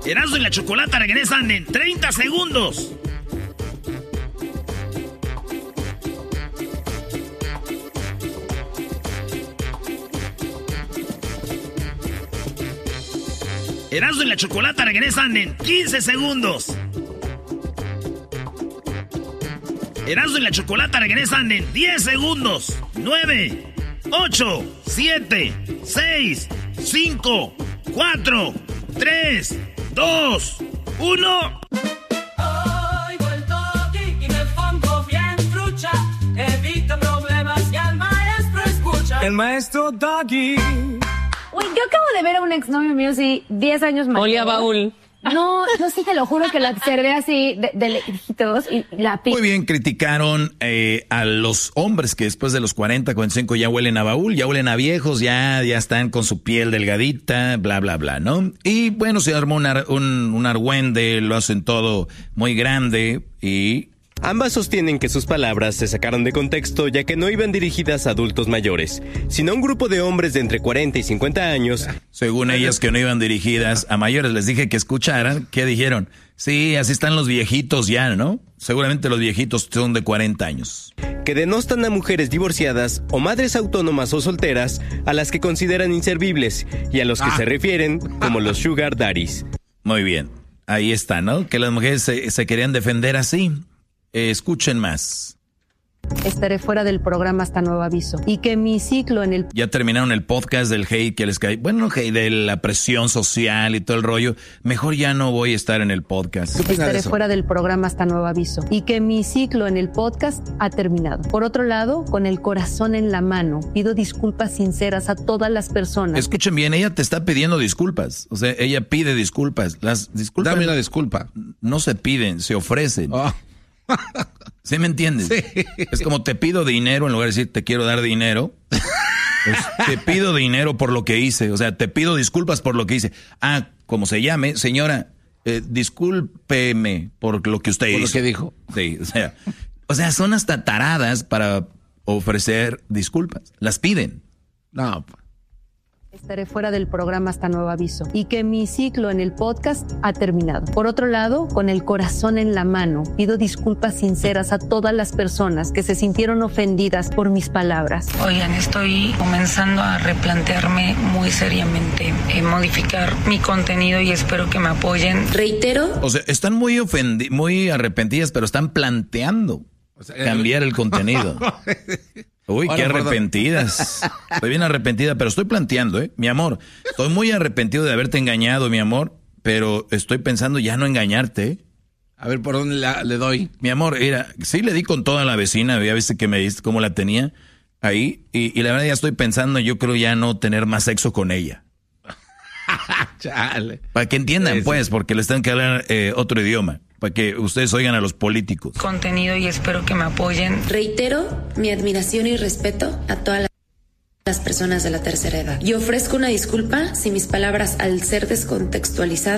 Erasmo y la Chocolata regresan en 30 segundos. Erasmo y la Chocolata regresan en 15 segundos. Erasmo y la Chocolata regresan en 10 segundos. 9, 8, 7, 6, 5, 4, 3, 2, 1. Hoy vuelto aquí y me pongo bien trucha. Evito problemas y al maestro escucha. El maestro Doggy. Uy, yo acabo de ver a un exnovio mío, sí, 10 años mayor. Olía baúl. No, yo sí te lo juro que lo observé así de lejitos y la Muy bien, criticaron a los hombres que después de los 40, 45 ya huelen a baúl, ya huelen a viejos, ya están con su piel delgadita, bla, bla, bla, ¿no? Y bueno, se armó un argüende, lo hacen todo muy grande y... Ambas sostienen que sus palabras se sacaron de contexto ya que no iban dirigidas a adultos mayores, sino a un grupo de hombres de entre 40 y 50 años. Según ellas que no iban dirigidas a mayores, les dije que escucharan. ¿Qué dijeron? Sí, así están los viejitos ya, ¿no? Seguramente los viejitos son de 40 años. Que denostan a mujeres divorciadas o madres autónomas o solteras a las que consideran inservibles y a los que se refieren como los sugar daddies. Muy bien, ahí está, ¿no? Que las mujeres se querían defender así. Escuchen más. Estaré fuera del programa hasta nuevo aviso. Y que mi ciclo en el... Ya terminaron el podcast del hate que les cae. Bueno, hate de la presión social y todo el rollo. Mejor ya no voy a estar en el podcast. Estaré fuera del programa hasta nuevo aviso. Y que mi ciclo en el podcast ha terminado. Por otro lado, con el corazón en la mano, pido disculpas sinceras a todas las personas. Escuchen bien, ella te está pidiendo disculpas. O sea, ella pide disculpas. Las disculpas... Dame una disculpa. No se piden, se ofrecen. Oh. ¿Sí me entiendes? Sí. Es como te pido dinero en lugar de decir te quiero dar dinero. Pues, te pido dinero por lo que hice. O sea, te pido disculpas por lo que hice. Ah, como se llame, señora, discúlpeme por lo que usted hizo. Por lo que dijo. Sí, o sea, son hasta taradas para ofrecer disculpas. Las piden. No. Estaré fuera del programa hasta nuevo aviso. Y que mi ciclo en el podcast ha terminado. Por otro lado, con el corazón en la mano, pido disculpas sinceras a todas las personas que se sintieron ofendidas por mis palabras. Oigan, estoy comenzando a replantearme muy seriamente modificar mi contenido y espero que me apoyen. Reitero. O sea, están muy arrepentidas, pero están planteando cambiar el contenido. Uy, qué arrepentidas. Estoy bien arrepentida, pero estoy planteando, mi amor. Estoy muy arrepentido de haberte engañado, mi amor, pero estoy pensando ya no engañarte. A ver, ¿por dónde le doy? Mi amor, mira, sí le di con toda la vecina, ya viste que me diste cómo la tenía ahí, y la verdad ya estoy pensando, yo creo ya no tener más sexo con ella. Chale. Para que entiendan, pues, porque les tengo que hablar otro idioma. Para que ustedes oigan a los políticos. Contenido y espero que me apoyen. Reitero mi admiración y respeto a todas las personas de la tercera edad. Y ofrezco una disculpa si mis palabras, al ser descontextualizadas,